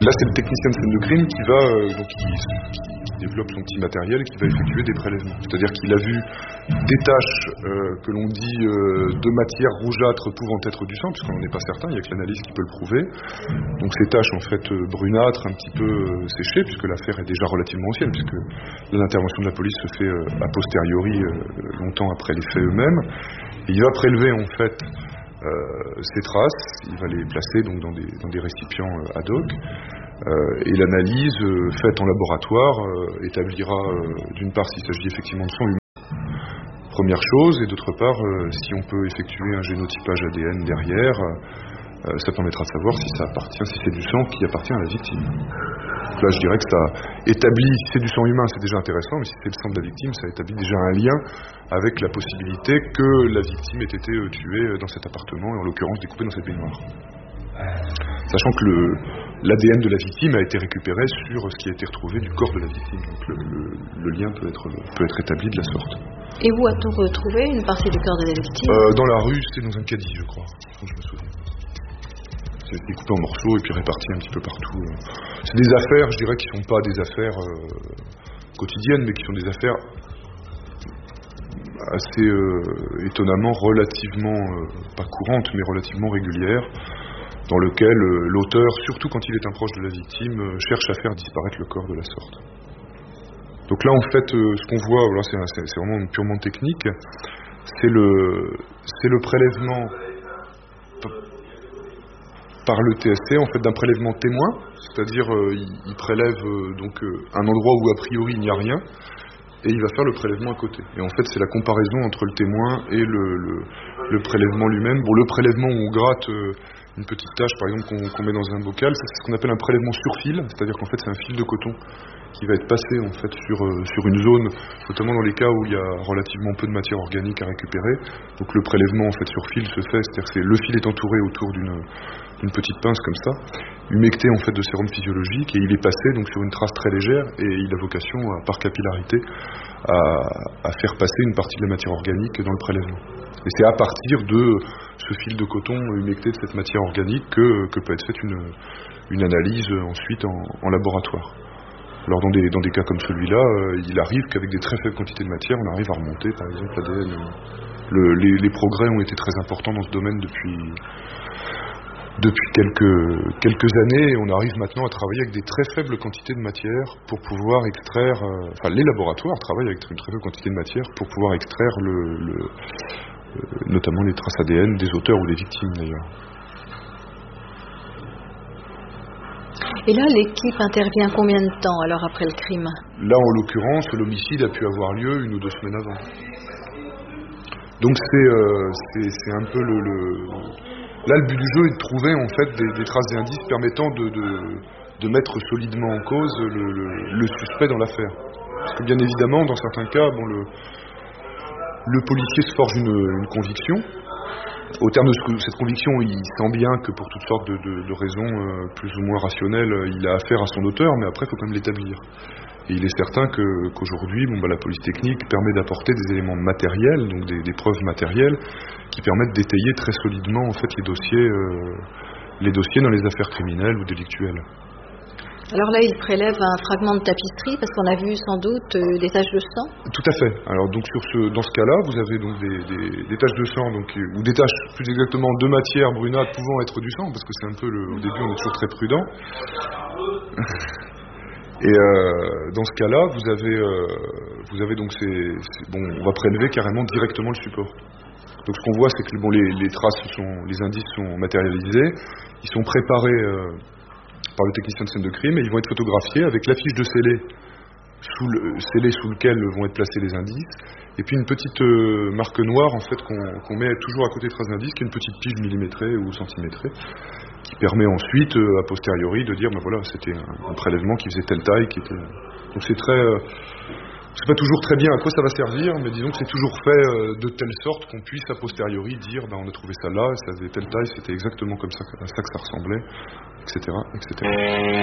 là, c'est le technicien de scène de crime qui va qui développe son petit matériel et qui va effectuer des prélèvements. C'est-à-dire qu'il a vu des taches que l'on dit de matière rougeâtre pouvant être du sang, puisqu'on n'en est pas certain, il n'y a que l'analyse qui peut le prouver. Donc ces taches en fait brunâtres, un petit peu séchées, puisque l'affaire est déjà relativement ancienne, puisque l'intervention de la police se fait a posteriori, longtemps après les faits eux-mêmes. Et il va prélever en fait ces traces, il va les placer donc dans des récipients ad hoc. Et l'analyse faite en laboratoire établira d'une part s'il s'agit effectivement de sang humain, première chose, et d'autre part si on peut effectuer un génotypage ADN derrière, ça permettra de savoir si c'est du sang qui appartient à la victime. Donc là je dirais que ça établit, si c'est du sang humain c'est déjà intéressant, mais si c'est le sang de la victime ça établit déjà un lien avec la possibilité que la victime ait été tuée dans cet appartement, et en l'occurrence découpée dans cette baignoire. Sachant que l'ADN de la victime a été récupéré sur ce qui a été retrouvé du corps de la victime. Donc le lien peut être établi de la sorte. Et où a-t-on retrouvé une partie du corps de la victime ? Dans la rue, c'est dans un caddie, je crois, je me souviens. C'est découpé en morceaux et puis réparti un petit peu partout. C'est des affaires, je dirais, qui ne sont pas des affaires quotidiennes, mais qui sont des affaires assez étonnamment, relativement, pas courantes, mais relativement régulières, dans lequel l'auteur, surtout quand il est un proche de la victime, cherche à faire disparaître le corps de la sorte. Donc là, en fait, ce qu'on voit, là, c'est vraiment purement technique, c'est le prélèvement par le TSC, en fait, d'un prélèvement témoin, c'est-à-dire il prélève donc un endroit où a priori il n'y a rien, et il va faire le prélèvement à côté. Et en fait, c'est la comparaison entre le témoin et le prélèvement lui-même. Bon, le prélèvement où on gratte une petite tache, par exemple, qu'on met dans un bocal, c'est ce qu'on appelle un prélèvement sur fil, c'est-à-dire qu'en fait, c'est un fil de coton qui va être passé en fait sur une zone, notamment dans les cas où il y a relativement peu de matière organique à récupérer. Donc le prélèvement en fait sur fil se fait, c'est-à-dire que le fil est entouré autour d'une petite pince comme ça, humecté en fait de sérum physiologique, et il est passé donc sur une trace très légère, et il a vocation par capillarité à faire passer une partie de la matière organique dans le prélèvement. Et c'est à partir de ce fil de coton humecté de cette matière organique que peut être faite une analyse ensuite en laboratoire. Alors dans des cas comme celui-là, il arrive qu'avec des très faibles quantités de matière, on arrive à remonter par exemple l'ADN. Les progrès ont été très importants dans ce domaine depuis quelques années, et on arrive maintenant à travailler avec des très faibles quantités de matière pour pouvoir extraire, les laboratoires travaillent avec une très faible quantité de matière pour pouvoir extraire notamment les traces ADN des auteurs ou des victimes d'ailleurs. Et là, l'équipe intervient combien de temps alors après le crime ? Là, en l'occurrence, l'homicide a pu avoir lieu 1 ou 2 semaines avant. Donc c'est un peu Là, le but du jeu est de trouver en fait des traces et indices permettant de mettre solidement en cause le suspect dans l'affaire. Parce que bien évidemment, dans certains cas, le policier se forge une conviction. Au terme de cette conviction, il sent bien que pour toutes sortes de raisons plus ou moins rationnelles, il a affaire à son auteur, mais après il faut quand même l'établir. Et il est certain qu'aujourd'hui, la police technique permet d'apporter des éléments matériels, donc des preuves matérielles, qui permettent d'étayer très solidement en fait les dossiers dans les affaires criminelles ou délictuelles. Alors là, il prélève un fragment de tapisserie parce qu'on a vu sans doute des taches de sang. Tout à fait. Alors donc dans ce cas-là, vous avez donc des taches de sang, ou des taches plus exactement de matière brunâtre pouvant être du sang, parce que c'est un peu au début on est toujours très prudent. Et dans ce cas-là, vous avez donc on va prélever carrément directement le support. Donc ce qu'on voit, c'est que les traces les indices sont matérialisés, ils sont préparés par le technicien de scène de crime, et ils vont être photographiés avec la fiche de scellé sous lequel vont être placés les indices, et puis une petite marque noire en fait qu'on met toujours à côté des traces d'indices, qui est une petite pile millimétrée ou centimétrée, qui permet ensuite a posteriori de dire c'était un prélèvement qui faisait telle taille, donc c'est pas toujours très bien à quoi ça va servir, mais disons que c'est toujours fait de telle sorte qu'on puisse a posteriori dire on a trouvé ça là, ça faisait telle taille, c'était exactement comme ça, à ça que ça ressemblait, etc., etc.